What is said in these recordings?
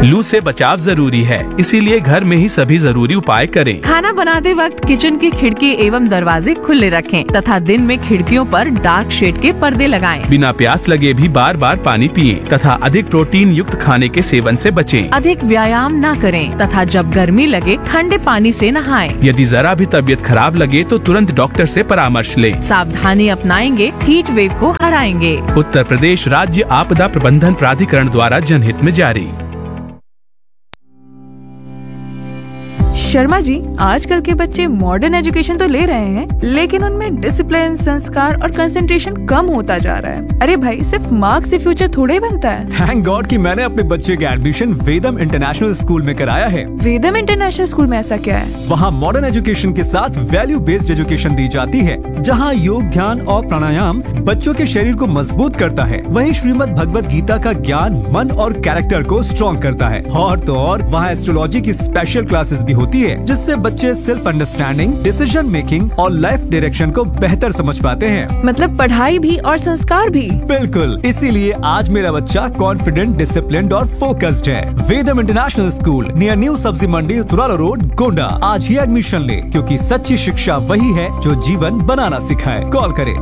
लू से बचाव जरूरी है, इसीलिए घर में ही सभी जरूरी उपाय करें। खाना बनाते वक्त किचन की खिड़की एवं दरवाजे खुले रखें तथा दिन में खिड़कियों पर डार्क शेड के पर्दे लगाएं। बिना प्यास लगे भी बार बार पानी पिएं तथा अधिक प्रोटीन युक्त खाने के सेवन से बचें। अधिक व्यायाम न करें तथा जब गर्मी लगे ठंडे पानी से नहाएं। यदि जरा भी तबीयत खराब लगे तो तुरंत डॉक्टर से परामर्श लें। सावधानी अपनाएंगे, हीट वेव को हराएंगे। उत्तर प्रदेश राज्य आपदा प्रबंधन प्राधिकरण द्वारा जनहित में जारी। शर्मा जी, आजकल के बच्चे मॉडर्न एजुकेशन तो ले रहे हैं, लेकिन उनमें डिसिप्लिन, संस्कार और कंसंट्रेशन कम होता जा रहा है। अरे भाई, सिर्फ मार्क्स से फ्यूचर थोड़े बनता है। थैंक गॉड कि मैंने अपने बच्चे का एडमिशन वेदम इंटरनेशनल स्कूल में कराया है। वेदम इंटरनेशनल स्कूल में ऐसा क्या है? वहाँ मॉडर्न एजुकेशन के साथ वैल्यू बेस्ड एजुकेशन दी जाती है, जहाँ योग, ध्यान और प्राणायाम बच्चों के शरीर को मजबूत करता है। वहीं श्रीमद् भगवत गीता का ज्ञान मन और कैरेक्टर को स्ट्रॉन्ग करता है। और तो और वहाँ एस्ट्रोलॉजी की स्पेशल क्लासेस भी होती है, जिससे बच्चे सेल्फ अंडरस्टैंडिंग, डिसीजन मेकिंग और लाइफ डायरेक्शन को बेहतर समझ पाते हैं। मतलब पढ़ाई भी और संस्कार भी। बिल्कुल, इसीलिए आज मेरा बच्चा कॉन्फिडेंट, डिसिप्लिन्ड और फोकस्ड है। वेदम इंटरनेशनल स्कूल नियर न्यू सब्जी मंडी, तुराला रोड, गोंडा। आज ही एडमिशन ले, क्योंकि सच्ची शिक्षा वही है जो जीवन बनाना सिखाए। कॉल करें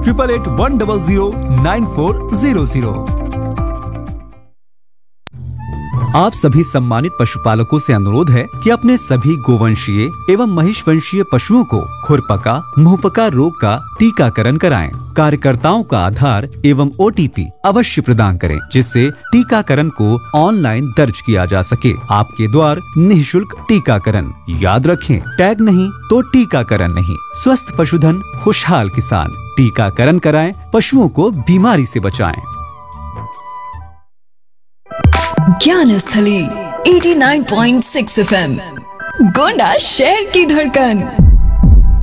8881009400। आप सभी सम्मानित पशुपालकों से अनुरोध है कि अपने सभी गोवंशीय एवं महिषवंशीय पशुओं को खुरपका, मुंहपका रोग का टीकाकरण कराएं। कार्यकर्ताओं का आधार एवं OTP अवश्य प्रदान करें, जिससे टीकाकरण को ऑनलाइन दर्ज किया जा सके। आपके द्वार निःशुल्क टीकाकरण। याद रखें, टैग नहीं तो टीकाकरण नहीं। स्वस्थ पशुधन, खुशहाल किसान। टीकाकरण कराएं, पशुओं को बीमारी से बचाएं। ज्ञान स्थली 89.6 FM, गोंडा शहर की धड़कन।